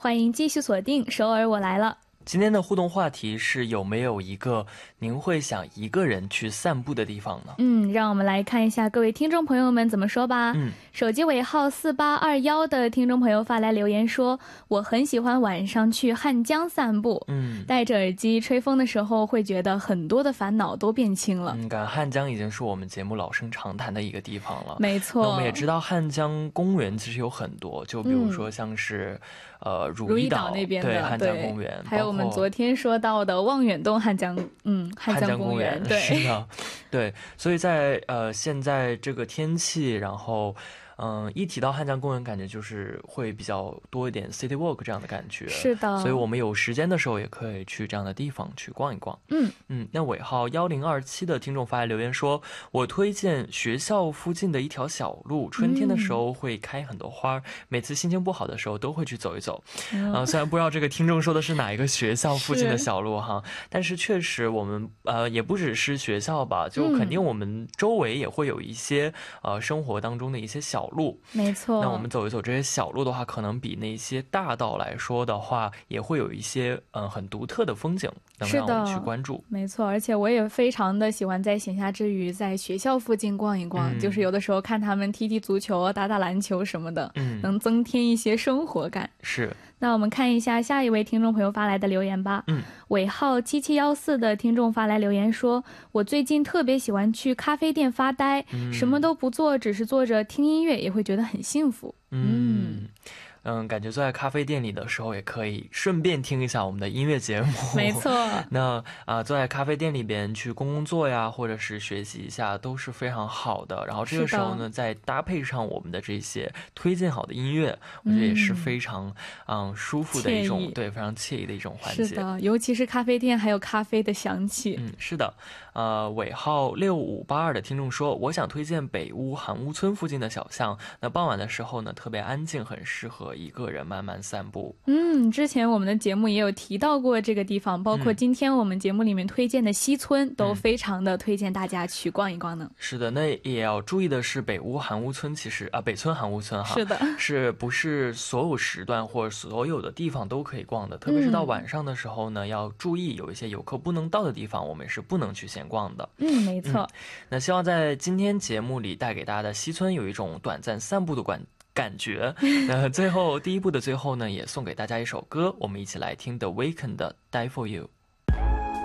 欢迎继续锁定首尔我来了。 今天的互动话题是有没有一个您会想一个人去散步的地方呢？ 让我们来看一下各位听众朋友们怎么说吧。手机尾号4821的听众朋友发来留言说，我很喜欢晚上去汉江散步，戴着耳机吹风的时候会觉得很多的烦恼都变轻了。 感觉汉江已经是我们节目老生常谈的一个地方了。 没错， 那我们也知道汉江公园其实有很多，就比如说像是如意岛那边的对汉江公园， 还有我们昨天说到的望远洞汉江公园，对， 是的，对，所以在现在这个天气，然后一提到汉江公园，感觉就是会比较多一点 city walk 这样的感觉。 是的， 所以我们有时间的时候也可以去这样的地方去逛一逛。那尾号1027的听众发来留言说，我推荐学校附近的一条小路，春天的时候会开很多花，每次心情不好的时候都会去走一走。虽然不知道这个听众说的是哪一个学校附近的小路哈，但是确实我们也不只是学校吧，就肯定我们周围也会有一些生活当中的一些小路。 没错， 那我们走一走这些小路的话，可能比那些大道来说的话，也会有一些很独特的风景能让我们去关注。 没错，而且我也非常的喜欢在闲暇之余在学校附近逛一逛，就是有的时候看他们踢踢足球打打篮球什么的，能增添一些生活感。 是， 那我们看一下下一位听众朋友发来的留言吧。尾号7714的听众发来留言说，我最近特别喜欢去咖啡店发呆，什么都不做，只是坐着听音乐也会觉得很幸福。 感觉坐在咖啡店里的时候也可以顺便听一下我们的音乐节目。 没错， 那坐在咖啡店里边去工作呀，或者是学习一下都是非常好的。然后这个时候呢，再搭配上我们的这些推荐好的音乐，我觉得也是非常舒服的一种，对，非常惬意的一种环节。 是的，尤其是咖啡店还有咖啡的香气。 是的。尾号6582的听众说，我想推荐北屋韩屋村附近的小巷，那傍晚的时候呢特别安静，很适合一个人慢慢散步。 之前我们的节目也有提到过这个地方，包括今天我们节目里面推荐的西村，都非常的推荐大家去逛一逛呢。 是的，那也要注意的是，北屋韩屋村其实北村韩屋村哈， 是的， 是不是所有时段或者所有的地方都可以逛的？特别是到晚上的时候呢，要注意有一些游客不能到的地方，我们是不能去闲逛的。 没错。 那希望在今天节目里带给大家的西村有一种短暂散步的感觉。那最后第一部的最后呢，也送给大家一首歌，我们一起来听 The Weeknd 的 Die For You。